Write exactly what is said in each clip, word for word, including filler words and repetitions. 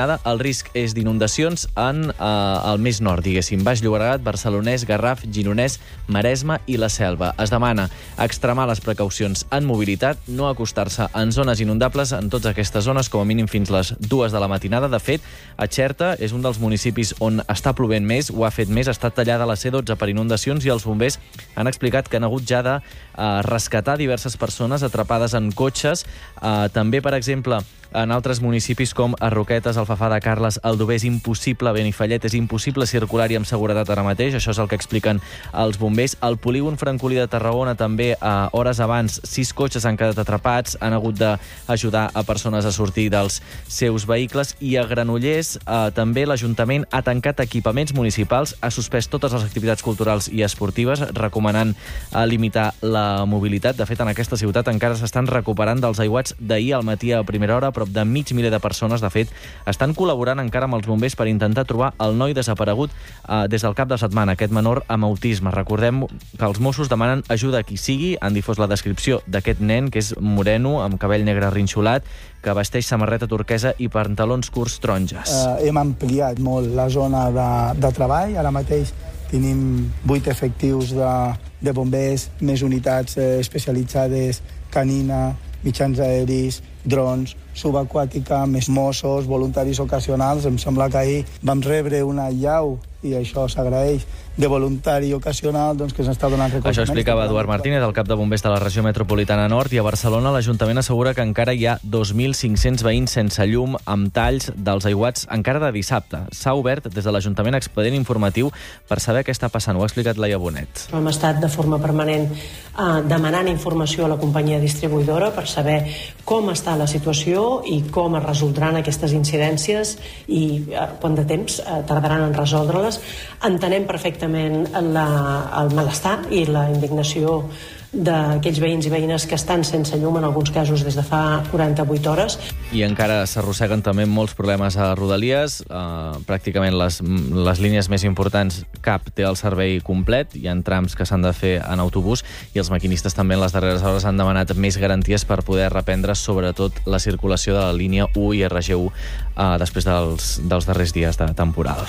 El risc és d'inundacions en eh, el més nord, diguéssim, Baix Llobregat, Barcelonès, Garraf, Gironès, Maresme i la Selva. Es demana extremar les precaucions en mobilitat, no acostar-se en zones inundables en totes aquestes zones, com a mínim fins les dues de la matinada. De fet, a Xerta és un dels municipis on està plovent més, ho ha fet més, ha estat tallada la C dotze per inundacions i els bombers han explicat que han hagut ja de eh, rescatar diverses persones atrapades en cotxes. Eh, també, per exemple, en altres municipis com a Roquetes, Alfafar de Carles, Aldover és impossible, Benifallet és impossible circular-hi amb seguretat ara mateix, això és el que expliquen els bombers. Al polígon Francolí de Tarragona també a hores abans sis cotxes han quedat atrapats, han hagut d'ajudar a persones a sortir dels seus vehicles, i a Granollers eh, també l'Ajuntament ha tancat equipaments municipals, ha suspès totes les activitats culturals i esportives, recomanant eh, limitar la mobilitat. De fet, en aquesta ciutat encara s'estan recuperant dels aiguats d'ahir al matí a primera hora. Prop de mig miler de persones, de fet, estan col·laborant encara amb els bombers per intentar trobar el noi desaparegut eh, des del cap de setmana, aquest menor amb autisme. Recordem que els Mossos demanen ajuda a qui sigui. Han difós la descripció d'aquest nen, que és moreno, amb cabell negre rinxolat, que vesteix samarreta turquesa i pantalons curts taronges. Uh, hem ampliat molt la zona de, de treball. Ara mateix tenim vuit efectius de, de bombers, més unitats eh, especialitzades, canina, mitjans aeris, drons, subaquàtica, més Mossos, voluntaris ocasionals. Em sembla que ahir vam rebre una llau, i això s'agraeix, de voluntari ocasional, doncs, que s'està donant recolzament. Això explicava Eduard Martínez, el cap de bombers de la regió metropolitana nord, i a Barcelona l'Ajuntament assegura que encara hi ha dos mil cinc-cents veïns sense llum, amb talls dels aiguats encara de dissabte. S'ha obert des de l'Ajuntament expedient informatiu per saber què està passant. Ho ha explicat Laia Bonet. Hem estat de forma permanent eh, demanant informació a la companyia distribuïdora per saber com està la situació i com es resoldran aquestes incidències i eh, quant de temps eh, tardaran en resoldre-les. Entenem perfectament la, el malestar i la indignació d'aquells veïns i veïnes que estan sense llum, en alguns casos des de fa quaranta-vuit hores. I encara s'arrosseguen també molts problemes a Rodalies. Uh, pràcticament les, les línies més importants, cap té el servei complet. Hi ha trams que s'han de fer en autobús, i els maquinistes també en les darreres hores han demanat més garanties per poder reprendre sobretot la circulació de la línia u i erre ge u uh, després dels, dels darrers dies de temporal.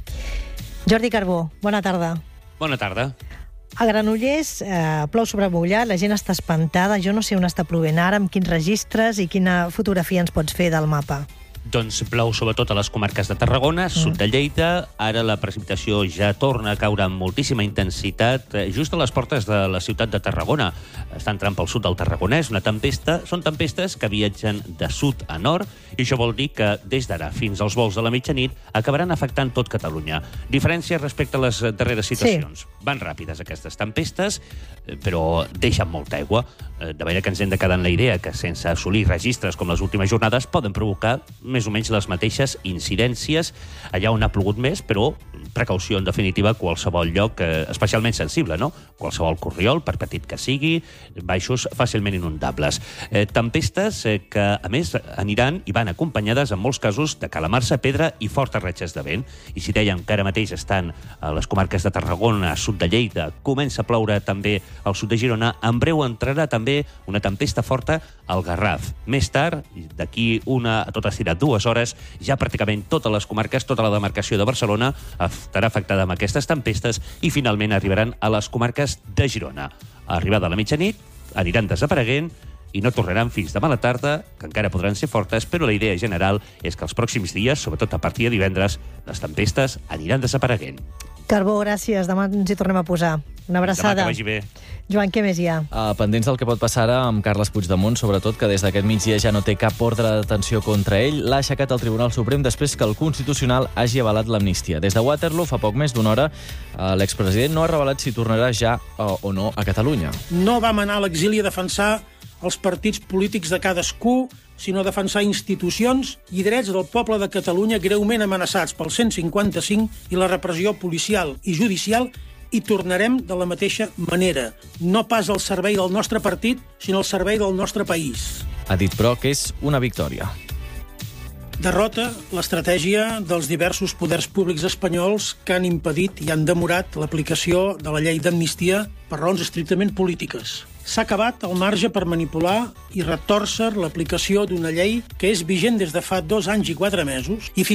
Jordi Carbó, bona tarda. Bona tarda. A Granollers eh, plou sobre mullat, la gent està espantada. Jo no sé on està plovent ara, amb quins registres i quina fotografia ens pots fer del mapa. Doncs plou sobretot a les comarques de Tarragona, sud de Lleida. Ara la precipitació ja torna a caure amb moltíssima intensitat just a les portes de la ciutat de Tarragona. Està entrant pel sud del Tarragonès una tempesta. Són tempestes que viatgen de sud a nord, i això vol dir que des d'ara fins als vols de la mitjanit acabaran afectant tot Catalunya. Diferència respecte a les darreres situacions. Sí. Van ràpides aquestes tempestes, però deixen molta aigua. De manera que ens hem de quedar en la idea que sense assolir registres com les últimes jornades poden provocar més o menys les mateixes incidències allà on ha plogut més, però precaució, en definitiva, a qualsevol lloc eh, especialment sensible, no? Qualsevol corriol, per petit que sigui, baixos fàcilment inundables. Eh, tempestes eh, que, a més, aniran i van acompanyades, en molts casos, de calamarsa, pedra i fortes ratxes de vent. I si dèiem que ara mateix estan a les comarques de Tarragona, sud de Lleida, comença a ploure també al sud de Girona, en breu entrarà també una tempesta forta al Garraf. Més tard, d'aquí una, a tot estirat dues hores, ja pràcticament totes les comarques, tota la demarcació de Barcelona estarà afectada amb aquestes tempestes, i finalment arribaran a les comarques de Girona. Arribada a la mitjanit, aniran desapareguent i no tornaran fins demà a la tarda, que encara podran ser fortes, però la idea general és que els pròxims dies, sobretot a partir de divendres, les tempestes aniran desapareguent. Carbó, gràcies. Demà ens hi tornem a posar. Una abraçada. Demà que vagi bé. Joan, què més hi ha? Uh, pendents del que pot passar ara amb Carles Puigdemont, sobretot que des d'aquest migdia ja no té cap ordre de detenció contra ell. L'ha aixecat el Tribunal Suprem després que el Constitucional hagi avalat l'amnistia. Des de Waterloo, fa poc més d'una hora, uh, l'expresident no ha revelat si tornarà ja uh, o no a Catalunya. No vam anar a l'exili a defensar els partits polítics de cadascú, sinó a defensar institucions i drets del poble de Catalunya greument amenaçats pel cent cinquanta cinc i la repressió policial i judicial, i tornarem de la mateixa manera. No pas al servei del nostre partit, sinó al servei del nostre país. Ha dit, però, que és una victòria. Derrota l'estratègia dels diversos poders públics espanyols que han impedit i han demorat l'aplicació de la llei d'amnistia per raons estrictament polítiques. s'ha acabat el marge per manipular i retòrcer l'aplicació d'una llei que és vigent des de fa dos anys i quatre mesos i